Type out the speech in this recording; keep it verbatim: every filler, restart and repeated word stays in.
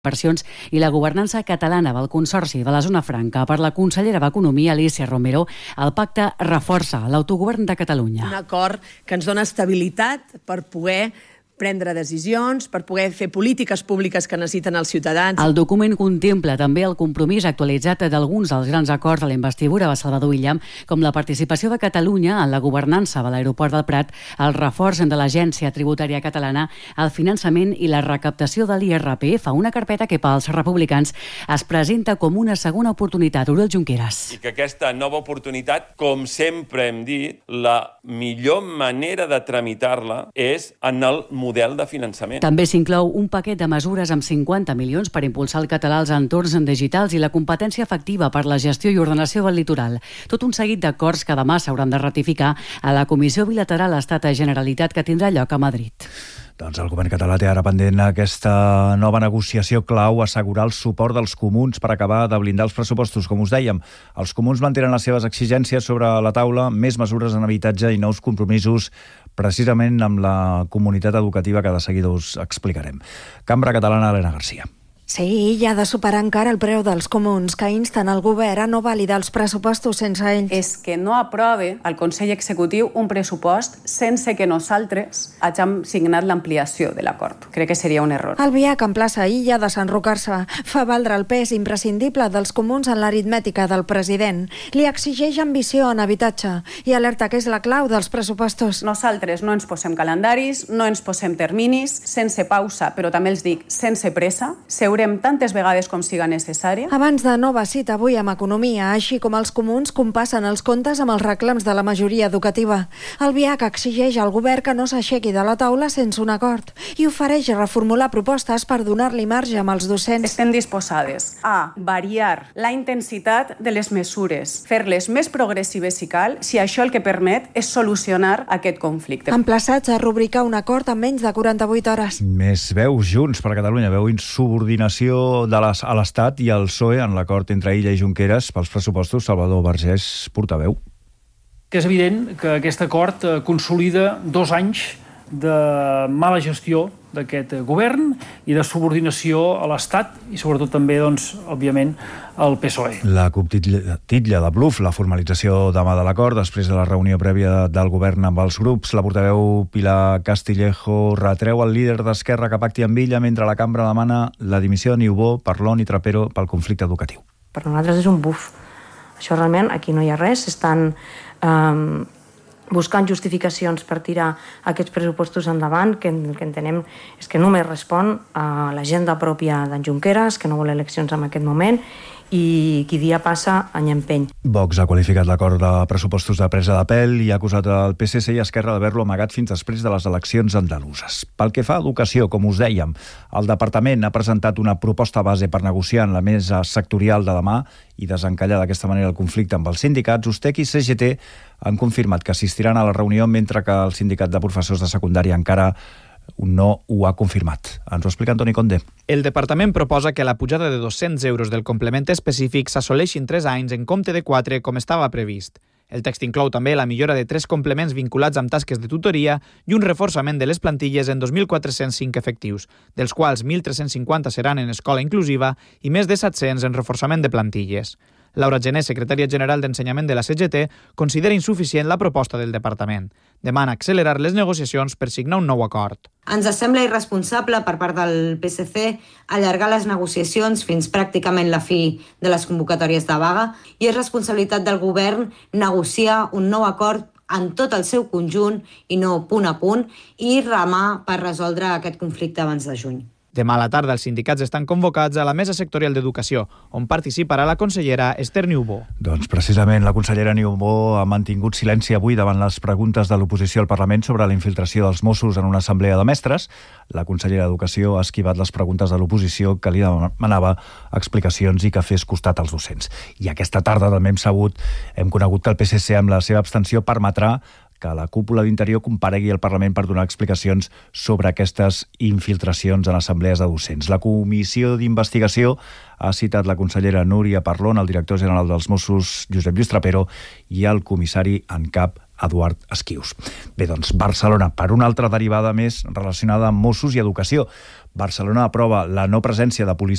inversions i la governança catalana del Consorci de la Zona Franca. Per la consellera d'Economia, Alícia Romero, el pacte reforça l'autogovern de Catalunya. Un acord que ens dona estabilitat per poder prendre decisions, per poder fer polítiques públiques que necessiten els ciutadans. El document contempla també el compromís actualitzat d'alguns dels grans acords de la investidura de Salvador Illa, com la participació de Catalunya en la governança de l'aeroport del Prat, el reforç de l'Agència Tributària Catalana, el finançament i la recaptació de l'I R P F, una carpeta que pels republicans es presenta com una segona oportunitat. Oriol Junqueras. I que aquesta nova oportunitat, com sempre hem dit, la millor manera de tramitar-la és en el model de finançament. També s'inclou un paquet de mesures amb cinquanta milions per impulsar el català als entorns digitals i la competència efectiva per la gestió i ordenació del litoral. Tot un seguit d'acords que demà s'hauran de ratificar a la Comissió Bilateral Estat-Generalitat que tindrà lloc a Madrid. Doncs el govern català té ara pendent aquesta nova negociació clau, assegurar el suport dels comuns per acabar de blindar els pressupostos. Com us dèiem, els comuns mantenen les seves exigències sobre la taula, més mesures en habitatge i nous compromisos precisament amb la comunitat educativa que de seguida us explicarem. Cambra Catalana, Elena Garcia. Sí, i ha de superar encara el preu dels comuns, que insten el govern a no validar els pressupostos sense ells. És que no aprove al Consell Executiu un pressupost sense que nosaltres hàgim signat l'ampliació de l'acord. Crec que seria un error. El Viac emplaça Illa de desenrocar-se. Fa valdre el pes imprescindible dels comuns en l'aritmètica del president. Li exigeix ambició en habitatge i alerta que és la clau dels pressupostos. Nosaltres no ens posem calendaris, no ens posem terminis, sense pausa, però també els dic, sense pressa. Seurem tantes vegades com siga necessària. Abans de nova cita avui amb Economia, així com els comuns compassen els comptes amb els reclams de la majoria educativa. El Viac exigeix al govern que no s'aixequi de la taula sense un acord i ofereix reformular propostes per donar-li marge amb els docents. Estem disposades a variar la intensitat de les mesures, fer-les més progressives si cal, si això el que permet és solucionar aquest conflicte. Emplaçats a rubricar un acord en menys de quaranta-vuit hores. Més veus Junts per Catalunya, veu insubordinació de les, a l'Estat i al P S O E en l'acord entre Illa i Junqueras pels pressupostos. Salvador Vergés, portaveu. Que és evident que aquest acord consolida dos anys de mala gestió d'aquest govern i de subordinació a l'Estat i sobretot també, doncs, òbviament, al P S O E. La CUP titlla, titlla de bluf la formalització demà de l'acord després de la reunió prèvia del govern amb els grups. La portaveu Pilar Castillejo retreu al líder d'Esquerra que pacti amb Illa mentre la cambra demana la dimissió de Niubó, Parlon i Trapero pel conflicte educatiu. Per nosaltres és un buf. Això realment, aquí no hi ha res. Estan eh, buscant justificacions per tirar aquests pressupostos endavant, que el que entenem és que només respon a l'agenda pròpia d'en Junqueras, que no vol eleccions en aquest moment, i qui dia passa, any empeny. Vox ha qualificat l'acord de pressupostos de presa de pèl i ha acusat el P S C i Esquerra d'haver-lo amagat fins després de les eleccions andaluses. Pel que fa a educació, com us dèiem, el departament ha presentat una proposta base per negociar en la mesa sectorial de demà i desencallar d'aquesta manera el conflicte amb els sindicats. Ustec i C G T han confirmat que assistiran a la reunió, mentre que el sindicat de professors de secundària encara no ho ha confirmat. Ens ho explica Antoni Conde. El departament proposa que la pujada de dos-cents euros del complement específic s'assoleixi en tres anys en compte de quatre, com estava previst. El text inclou també la millora de tres complements vinculats amb tasques de tutoria i un reforçament de les plantilles en dos mil quatre-cents cinc efectius, dels quals mil tres-cents cinquanta seran en escola inclusiva i més de set-cents en reforçament de plantilles. Laura Gené, secretària general d'Ensenyament de la C G T, considera insuficient la proposta del departament. Demana accelerar les negociacions per signar un nou acord. Ens sembla irresponsable per part del P S C allargar les negociacions fins pràcticament la fi de les convocatòries de vaga i és responsabilitat del govern negociar un nou acord en tot el seu conjunt i no punt a punt i remar per resoldre aquest conflicte abans de juny. Demà a la tarda els sindicats estan convocats a la Mesa Sectorial d'Educació, on participarà la consellera Esther Niubó. Doncs precisament la consellera Niubó ha mantingut silenci avui davant les preguntes de l'oposició al Parlament sobre la infiltració dels Mossos en una assemblea de mestres. La consellera d'Educació ha esquivat les preguntes de l'oposició que li demanava explicacions i que fes costat als docents. I aquesta tarda també hem sabut, hem conegut que el P S C amb la seva abstenció permetrà que la cúpula d'Interior comparegui al Parlament per donar explicacions sobre aquestes infiltracions en assemblees de docents. La comissió d'investigació ha citat la consellera Núria Parlon, el director general dels Mossos, Josep Lluís Trapero, i el comissari en cap, Eduard Esquius. Bé, doncs, Barcelona, per una altra derivada més relacionada amb Mossos i educació, Barcelona aprova la no presència de policia